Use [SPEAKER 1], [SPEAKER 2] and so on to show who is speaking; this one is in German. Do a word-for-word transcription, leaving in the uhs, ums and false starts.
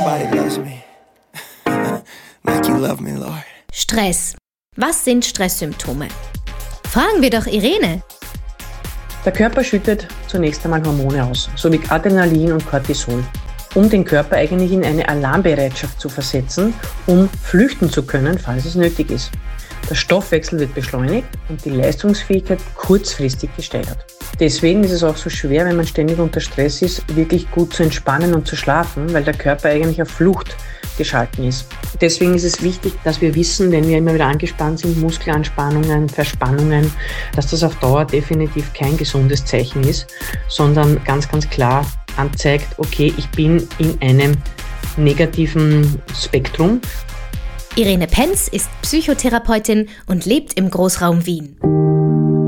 [SPEAKER 1] Nobody loves me like you love me, Lord.
[SPEAKER 2] Stress. Was sind Stresssymptome? Fragen wir doch Irene.
[SPEAKER 3] Der Körper schüttet zunächst einmal Hormone aus, sowie Adrenalin und Cortisol, um den Körper eigentlich in eine Alarmbereitschaft zu versetzen, um flüchten zu können, falls es nötig ist. Der Stoffwechsel wird beschleunigt und die Leistungsfähigkeit kurzfristig gesteigert. Deswegen ist es auch so schwer, wenn man ständig unter Stress ist, wirklich gut zu entspannen und zu schlafen, weil der Körper eigentlich auf Flucht geschalten ist. Deswegen ist es wichtig, dass wir wissen, wenn wir immer wieder angespannt sind, Muskelanspannungen, Verspannungen, dass das auf Dauer definitiv kein gesundes Zeichen ist, sondern ganz, ganz klar anzeigt, okay, ich bin in einem negativen Spektrum.
[SPEAKER 2] Irene Penz ist Psychotherapeutin und lebt im Großraum Wien.